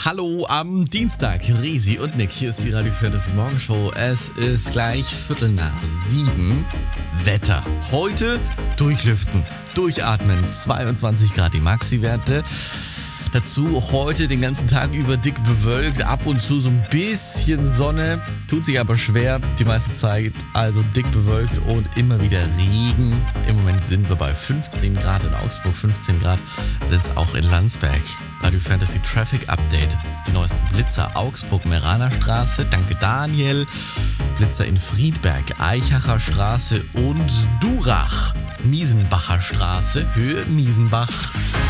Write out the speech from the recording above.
Hallo am Dienstag, Resi und Nick. Hier ist die Radio Fantasy Morgenshow. Es ist gleich 6:15. Wetter. Heute durchlüften, durchatmen. 22 Grad die Maxi-Werte. Dazu heute den ganzen Tag über dick bewölkt, ab und zu so ein bisschen Sonne, tut sich aber schwer die meiste Zeit, also dick bewölkt und immer wieder Regen. Im Moment sind wir bei 15 Grad in Augsburg, 15 Grad sind es auch in Landsberg. Radio Fantasy Traffic Update, die neuesten Blitzer Augsburg, Meraner Straße, danke Daniel, Blitzer in Friedberg, Eichacher Straße und Durach, Miesenbacher Straße, Höhe Miesenbach.